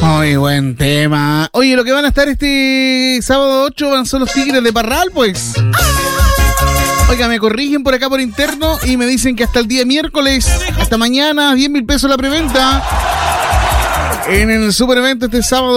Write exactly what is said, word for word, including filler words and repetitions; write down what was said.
Muy buen tema. Oye, lo que van a estar este sábado ocho van son los Tigres de Parral, pues. Oiga, me corrigen por acá por interno y me dicen que hasta el día miércoles, hasta mañana, diez mil pesos la preventa. En el super evento este sábado